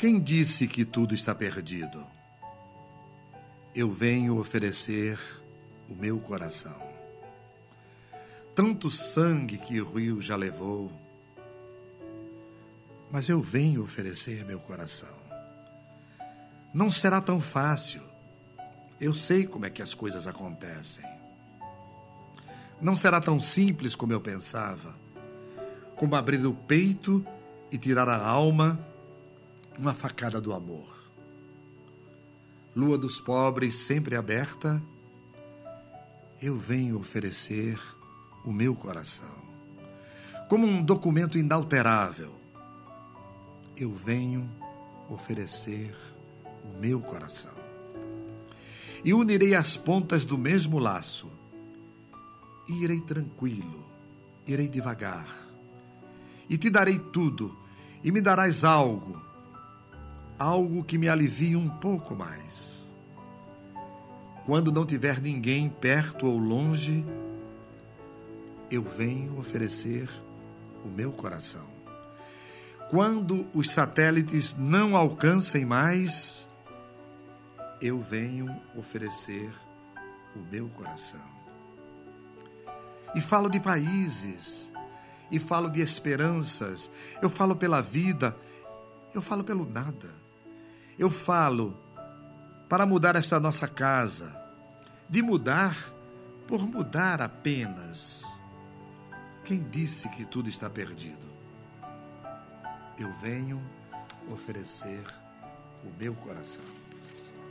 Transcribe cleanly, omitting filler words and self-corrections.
Quem disse que tudo está perdido? Eu venho oferecer o meu coração. Tanto sangue que o rio já levou, mas eu venho oferecer meu coração. Não será tão fácil. Eu sei como é que as coisas acontecem. Não será tão simples como eu pensava, como abrir o peito e tirar a alma uma facada do amor. Lua dos pobres sempre aberta, eu venho oferecer o meu coração. Como um documento inalterável, eu venho oferecer o meu coração. E unirei as pontas do mesmo laço. E irei tranquilo, irei devagar. E te darei tudo, e me darás algo que me alivie um pouco mais. Quando não tiver ninguém perto ou longe, eu venho oferecer o meu coração. Quando os satélites não alcancem mais, eu venho oferecer o meu coração. E falo de países, e falo de esperanças, eu falo pela vida, eu falo pelo nada. Eu falo para mudar esta nossa casa, de mudar por mudar apenas. Quem disse que tudo está perdido? Eu venho oferecer o meu coração.